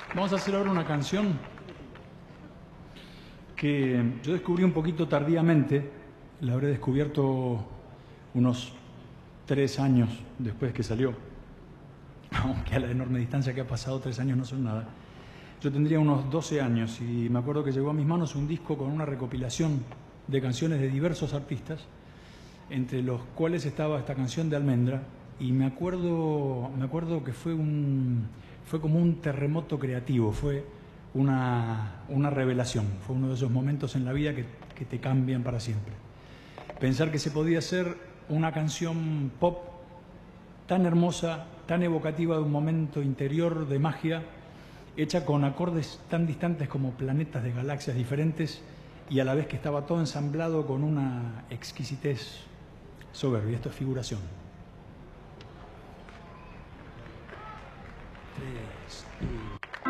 Vamos a hacer ahora una canción que yo descubrí un poquito tardíamente. La habré descubierto unos 3 años después que salió. Aunque a la enorme distancia que ha pasado, 3 años no son nada. Yo tendría unos 12 años y me acuerdo que llegó a mis manos un disco con una recopilación de canciones de diversos artistas, entre los cuales estaba esta canción de Almendra, y me acuerdo que fue como un terremoto creativo, fue una revelación, fue uno de esos momentos en la vida que te cambian para siempre. Pensar que se podía hacer una canción pop tan hermosa, tan evocativa de un momento interior de magia, hecha con acordes tan distantes como planetas de galaxias diferentes, y a la vez que estaba todo ensamblado con una exquisitez soberbia. Esto es figuración. 3, 2